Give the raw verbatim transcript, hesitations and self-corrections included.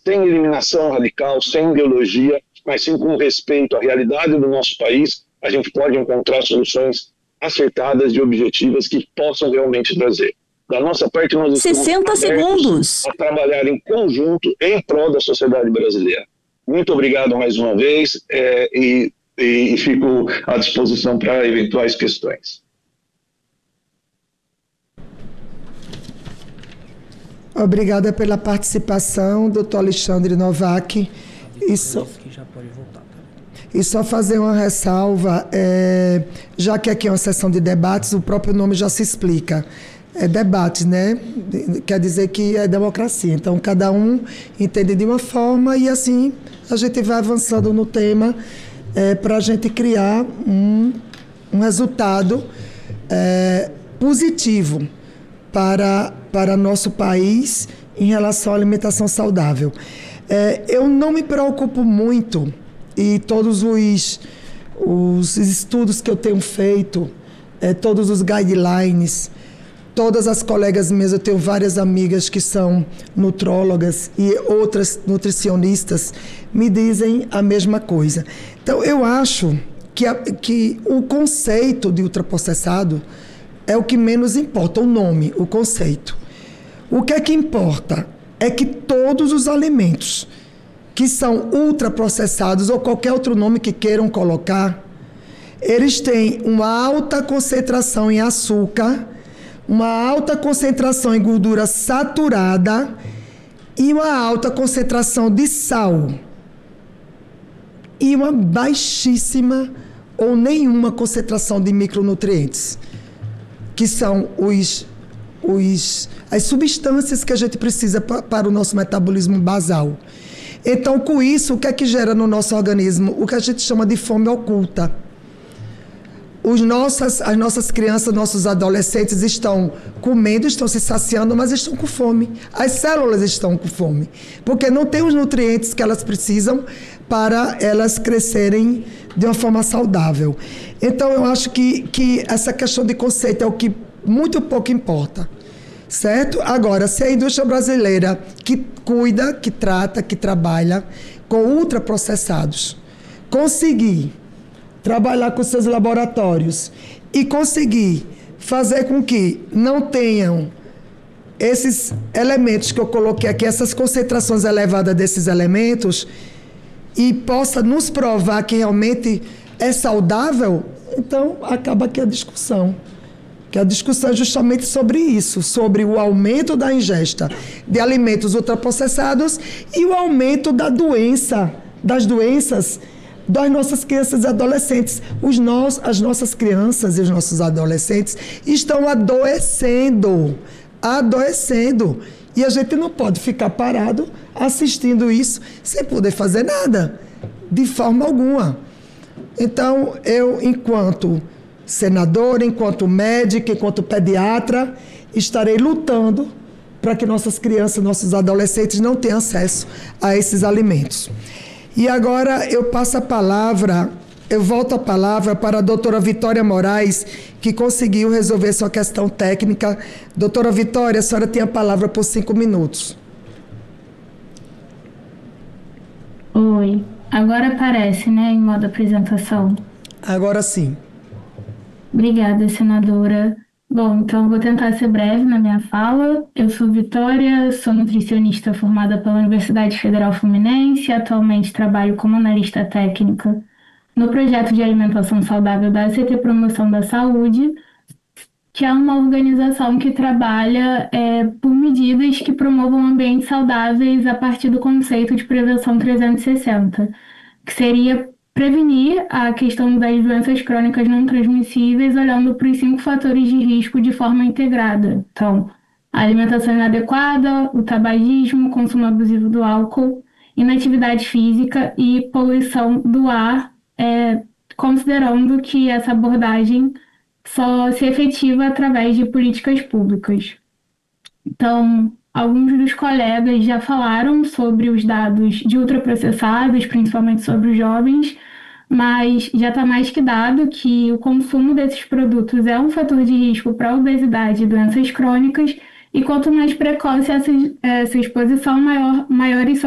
sem eliminação radical, sem ideologia, mas sim com respeito à realidade do nosso país, a gente pode encontrar soluções acertadas e objetivas que possam realmente trazer. Da nossa parte, nós estamos sessenta segundos a trabalhar em conjunto em prol da sociedade brasileira. Muito obrigado mais uma vez é, e, e fico à disposição para eventuais questões. Obrigada pela participação, doutor Alexandre Novak. E só, e só fazer uma ressalva, é, já que aqui é uma sessão de debates, o próprio nome já se explica. É debate, né? Quer dizer que é democracia. Então, cada um entende de uma forma e, assim, a gente vai avançando no tema é, para a gente criar um, um resultado é, positivo para, para nosso país em relação à alimentação saudável. É, eu não me preocupo muito, e todos os, os estudos que eu tenho feito, é, todos os guidelines, todas as colegas minhas, eu tenho várias amigas que são nutrólogas e outras nutricionistas, me dizem a mesma coisa. Então, eu acho que, a, que o conceito de ultraprocessado é o que menos importa, o nome, o conceito. O que é que importa é que todos os alimentos que são ultraprocessados ou qualquer outro nome que queiram colocar, eles têm uma alta concentração em açúcar, uma alta concentração em gordura saturada e uma alta concentração de sal. E uma baixíssima ou nenhuma concentração de micronutrientes, que são os, os, as substâncias que a gente precisa pa, para o nosso metabolismo basal. Então, com isso, o que é que gera no nosso organismo? O que a gente chama de fome oculta. Os nossas, as nossas crianças, nossos adolescentes estão comendo, estão se saciando, mas estão com fome. As células estão com fome, porque não tem os nutrientes que elas precisam para elas crescerem de uma forma saudável. Então, eu acho que, que essa questão de conceito é o que muito pouco importa, certo? Agora, se a indústria brasileira que cuida, que trata, que trabalha com ultraprocessados, conseguir trabalhar com seus laboratórios e conseguir fazer com que não tenham esses elementos que eu coloquei aqui, essas concentrações elevadas desses elementos, e possa nos provar que realmente é saudável, então acaba aqui a discussão. Que a discussão é justamente sobre isso, sobre o aumento da ingesta de alimentos ultraprocessados e o aumento da doença, das doenças das nossas crianças e adolescentes. Os nós, as nossas crianças e os nossos adolescentes estão adoecendo, adoecendo. E a gente não pode ficar parado assistindo isso sem poder fazer nada, de forma alguma. Então, eu, enquanto senadora, enquanto médica, enquanto pediatra, estarei lutando para que nossas crianças, nossos adolescentes não tenham acesso a esses alimentos. E agora eu passo a palavra, eu volto a palavra para a doutora Vitória Moraes, que conseguiu resolver sua questão técnica. Doutora Vitória, a senhora tem a palavra por cinco minutos. Oi, agora aparece, né, em modo apresentação. Agora sim. Obrigada, senadora. Bom, então vou tentar ser breve na minha fala. Eu sou Vitória, sou nutricionista formada pela Universidade Federal Fluminense e atualmente trabalho como analista técnica no projeto de alimentação saudável da A C T Promoção da Saúde, que é uma organização que trabalha é, por medidas que promovam ambientes saudáveis a partir do conceito de prevenção trezentos e sessenta, que seria prevenir a questão das doenças crônicas não transmissíveis olhando para os cinco fatores de risco de forma integrada. Então, a alimentação inadequada, o tabagismo, o consumo abusivo do álcool, inatividade física e poluição do ar, é, considerando que essa abordagem só se efetiva através de políticas públicas. Então, alguns dos colegas já falaram sobre os dados de ultraprocessados, principalmente sobre os jovens, mas já está mais que dado que o consumo desses produtos é um fator de risco para a obesidade e doenças crônicas, e quanto mais precoce essa, essa exposição, maior, maiores são